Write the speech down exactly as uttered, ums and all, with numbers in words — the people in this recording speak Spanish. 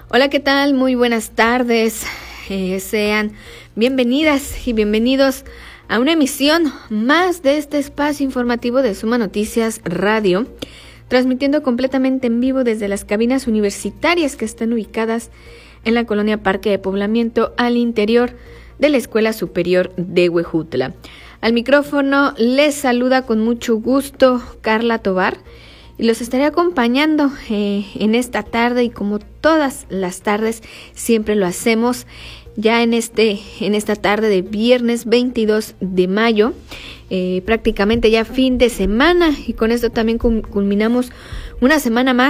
Hola, ¿qué tal? Muy buenas tardes. Eh, sean bienvenidas y bienvenidos a una emisión más de este espacio informativo de Suma Noticias Radio, transmitiendo completamente en vivo desde las cabinas universitarias que están ubicadas en la colonia Parque de Poblamiento al interior de la Escuela Superior de Huejutla. Al micrófono les saluda con mucho gusto Carla Tovar y los estaré acompañando eh, en esta tarde, y como todas las tardes siempre lo hacemos ya en este en esta tarde de viernes veintidós de mayo, eh, prácticamente ya fin de semana, y con esto también culminamos una semana más